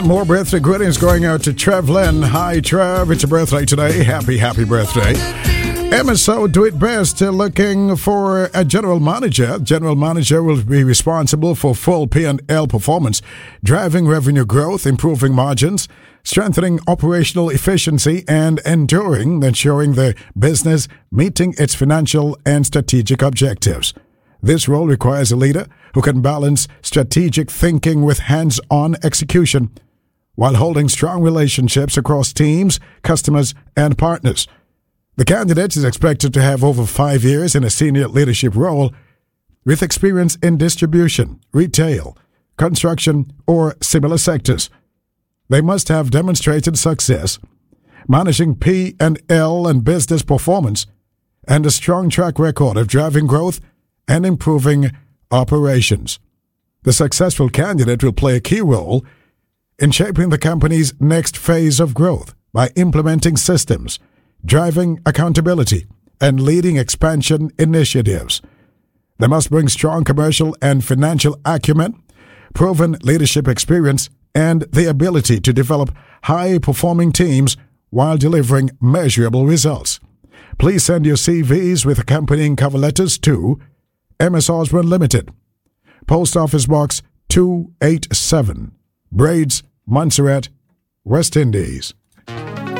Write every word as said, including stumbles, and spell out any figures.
more birthday greetings going out to Trev Lynn. Hi, Trev. It's your birthday today. Happy, happy birthday. M S O Do It Best uh, looking for a general manager. General manager will be responsible for full P and L performance, driving revenue growth, improving margins, strengthening operational efficiency, and enduring, ensuring the business meeting its financial and strategic objectives. This role requires a leader who can balance strategic thinking with hands-on execution while holding strong relationships across teams, customers, and partners. The candidate is expected to have over five years in a senior leadership role with experience in distribution, retail, construction, or similar sectors. They must have demonstrated success managing P and L and business performance and a strong track record of driving growth and improving operations. The successful candidate will play a key role in shaping the company's next phase of growth by implementing systems, driving accountability, and leading expansion initiatives. They must bring strong commercial and financial acumen, proven leadership experience, and the ability to develop high-performing teams while delivering measurable results. Please send your C Vs with accompanying cover letters to M S Osborne Limited, Post Office Box two eighty-seven, Braids, Montserrat, West Indies.